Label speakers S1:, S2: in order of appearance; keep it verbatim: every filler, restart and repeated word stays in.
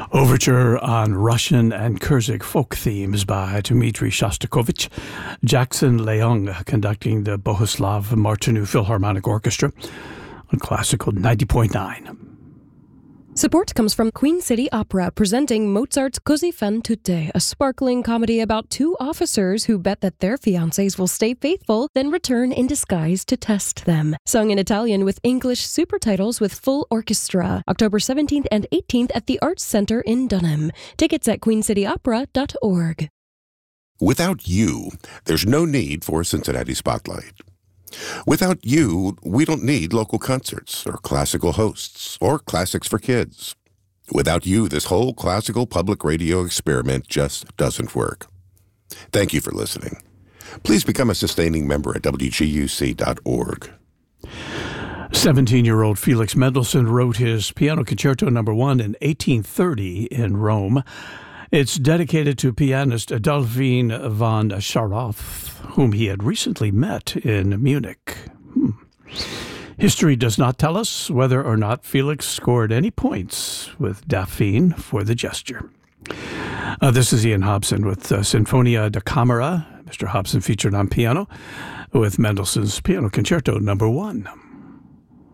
S1: Overture on Russian and Kyrgyz folk themes by Dmitry Shostakovich. Jackson Leung conducting the Bohuslav Martinu Philharmonic Orchestra on Classical ninety point nine.
S2: Support comes from Queen City Opera, presenting Mozart's Così fan tutte, a sparkling comedy about two officers who bet that their fiancés will stay faithful, then return in disguise to test them. Sung in Italian with English supertitles with full orchestra. October seventeenth and eighteenth at the Arts Center in Dunham. Tickets at queen city opera dot org.
S3: Without you, there's no need for Cincinnati Spotlight. Without you, we don't need local concerts or classical hosts or classics for kids. Without you, this whole classical public radio experiment just doesn't work. Thank you for listening. Please become a sustaining member at W G U C dot org.
S1: seventeen-year-old Felix Mendelssohn wrote his Piano Concerto Number One in eighteen thirty in Rome. It's dedicated to pianist Delphine von Scharoff, whom he had recently met in Munich. Hmm. History does not tell us whether or not Felix scored any points with Delphine for the gesture. Uh, this is Ian Hobson with uh, Sinfonia da Camera. Mister Hobson featured on piano with Mendelssohn's Piano Concerto Number One.